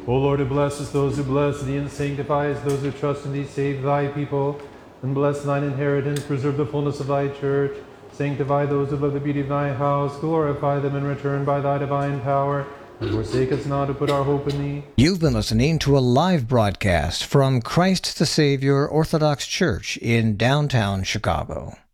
O Lord, who blessest those who bless thee, and sanctifies those who trust in thee, save thy people, and bless thine inheritance, preserve the fullness of thy church, sanctify those who love the beauty of thy house, glorify them in return by thy divine power, and forsake us not to put our hope in thee. You've been listening to a live broadcast from Christ the Savior Orthodox Church in downtown Chicago.